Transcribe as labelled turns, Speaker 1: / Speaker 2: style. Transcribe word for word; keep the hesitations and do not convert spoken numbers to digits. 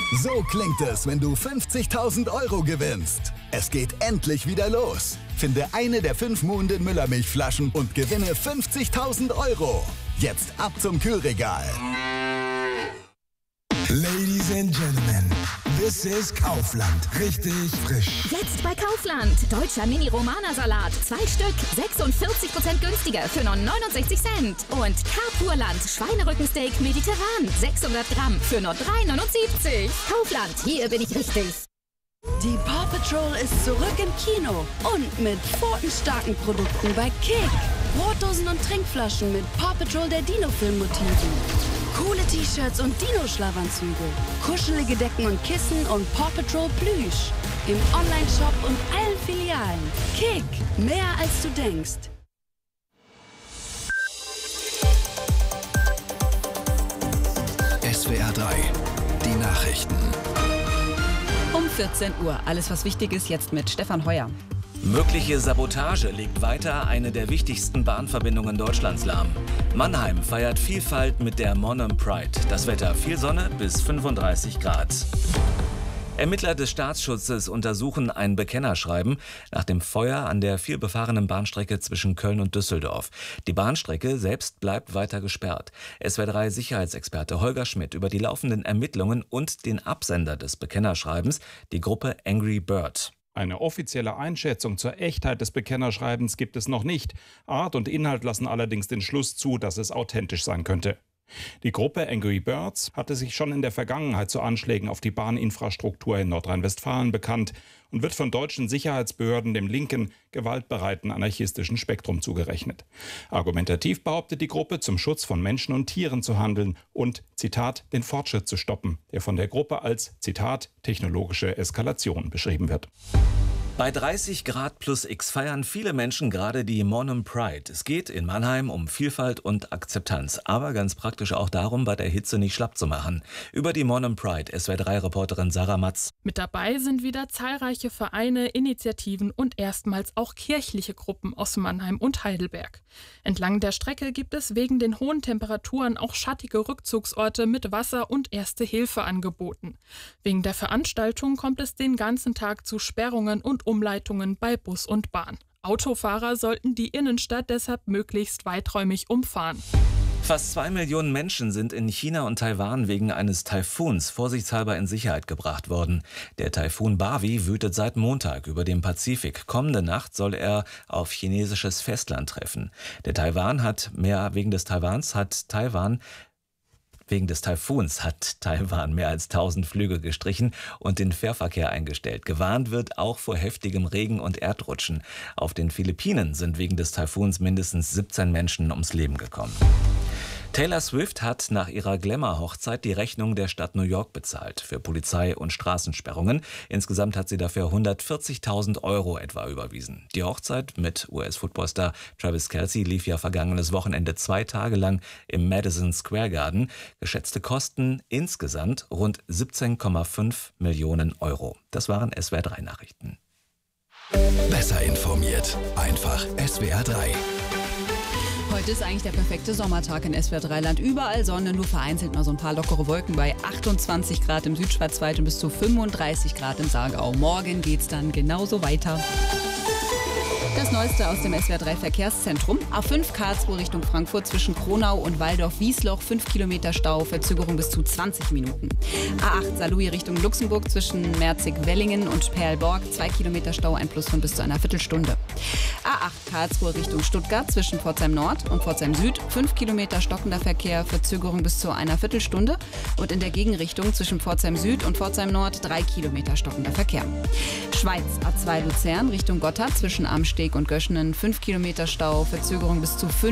Speaker 1: So klingt es, wenn du fünfzigtausend Euro gewinnst. Es geht endlich wieder los. Finde eine der fünf Muhnden Müllermilchflaschen und gewinne fünfzigtausend Euro. Jetzt ab zum Kühlregal.
Speaker 2: Ladies and Gentlemen, this is Kaufland. Richtig frisch.
Speaker 3: Jetzt bei Kaufland. Deutscher Mini-Romana-Salat. Zwei Stück. sechsundvierzig Prozent günstiger für nur neunundsechzig Cent. Und Carpurland. Schweinerückensteak mediterran. sechshundert Gramm für nur drei neunundsiebzig. Kaufland. Hier bin ich richtig.
Speaker 4: Die Paw Patrol ist zurück im Kino und mit pfotenstarken Produkten bei Kick. Brotdosen und Trinkflaschen mit Paw Patrol der Dino-Film-Motiven. Coole T-Shirts und Dino-Schlafanzüge. Kuschelige Decken und Kissen und Paw Patrol Plüsch. Im Online-Shop und allen Filialen. Kick. Mehr als du denkst.
Speaker 5: S W R drei. Die Nachrichten.
Speaker 6: Um vierzehn Uhr. Alles, was wichtig ist, jetzt mit Stefan Heuer.
Speaker 7: Mögliche Sabotage legt weiter eine der wichtigsten Bahnverbindungen Deutschlands lahm. Mannheim feiert Vielfalt mit der Monum Pride. Das Wetter viel Sonne bis fünfunddreißig Grad. Ermittler des Staatsschutzes untersuchen ein Bekennerschreiben nach dem Feuer an der vielbefahrenen Bahnstrecke zwischen Köln und Düsseldorf. Die Bahnstrecke selbst bleibt weiter gesperrt. S W R drei Sicherheitsexperte Holger Schmidt über die laufenden Ermittlungen und den Absender des Bekennerschreibens, die Gruppe Angry Bird.
Speaker 8: Eine offizielle Einschätzung zur Echtheit des Bekennerschreibens gibt es noch nicht. Art und Inhalt lassen allerdings den Schluss zu, dass es authentisch sein könnte. Die Gruppe Angry Birds hatte sich schon in der Vergangenheit zu Anschlägen auf die Bahninfrastruktur in Nordrhein-Westfalen bekannt und wird von deutschen Sicherheitsbehörden dem linken, gewaltbereiten anarchistischen Spektrum zugerechnet. Argumentativ behauptet die Gruppe, zum Schutz von Menschen und Tieren zu handeln und, Zitat, den Fortschritt zu stoppen, der von der Gruppe als, Zitat, technologische Eskalation beschrieben wird.
Speaker 7: Bei dreißig Grad plus X feiern viele Menschen gerade die Monum Pride. Es geht in Mannheim um Vielfalt und Akzeptanz, aber ganz praktisch auch darum, bei der Hitze nicht schlapp zu machen. Über die Monum Pride, S W R drei Reporterin Sarah Matz.
Speaker 9: Mit dabei sind wieder zahlreiche Vereine, Initiativen und erstmals auch kirchliche Gruppen aus Mannheim und Heidelberg. Entlang der Strecke gibt es wegen den hohen Temperaturen auch schattige Rückzugsorte mit Wasser und Erste Hilfe angeboten. Wegen der Veranstaltung kommt es den ganzen Tag zu Sperrungen und Umleitungen bei Bus und Bahn. Autofahrer sollten die Innenstadt deshalb möglichst weiträumig umfahren.
Speaker 7: Fast zwei Millionen Menschen sind in China und Taiwan wegen eines Taifuns vorsichtshalber in Sicherheit gebracht worden. Der Taifun Bavi wütet seit Montag über dem Pazifik. Kommende Nacht soll er auf chinesisches Festland treffen. Der Taiwan hat mehr wegen des Taiwans hat Taiwan Wegen des Taifuns hat Taiwan mehr als tausend Flüge gestrichen und den Fährverkehr eingestellt. Gewarnt wird auch vor heftigem Regen und Erdrutschen. Auf den Philippinen sind wegen des Taifuns mindestens siebzehn Menschen ums Leben gekommen. Taylor Swift hat nach ihrer Glamour-Hochzeit die Rechnung der Stadt New York bezahlt für Polizei- und Straßensperrungen. Insgesamt hat sie dafür hundertvierzigtausend Euro etwa überwiesen. Die Hochzeit mit U S-Footballstar Travis Kelce lief ja vergangenes Wochenende zwei Tage lang im Madison Square Garden. Geschätzte Kosten insgesamt rund siebzehn Komma fünf Millionen Euro. Das waren S W R drei Nachrichten.
Speaker 5: Besser informiert. Einfach S W R drei.
Speaker 6: Heute ist eigentlich der perfekte Sommertag in S W R drei Land. Überall Sonne, nur vereinzelt mal so ein paar lockere Wolken bei achtundzwanzig Grad im Südschwarzwald und bis zu fünfunddreißig Grad im Saargau. Morgen geht's dann genauso weiter. Das Neueste aus dem S W R drei Verkehrszentrum. A fünf Karlsruhe Richtung Frankfurt zwischen Kronau und Waldorf-Wiesloch. fünf Kilometer Stau, Verzögerung bis zu zwanzig Minuten. A acht Saarlouis Richtung Luxemburg zwischen Merzig-Wellingen und Perlborg. zwei Kilometer Stau, ein Plus von bis zu einer Viertelstunde. A acht Karlsruhe Richtung Stuttgart zwischen Pforzheim Nord und Pforzheim Süd. fünf Kilometer stockender Verkehr, Verzögerung bis zu einer Viertelstunde. Und in der Gegenrichtung zwischen Pforzheim Süd und Pforzheim Nord drei Kilometer stockender Verkehr. Schweiz A zwei Luzern Richtung Gotthard zwischen Amsteg und Göschenen. fünf Kilometer Stau, Verzögerung bis zu fünf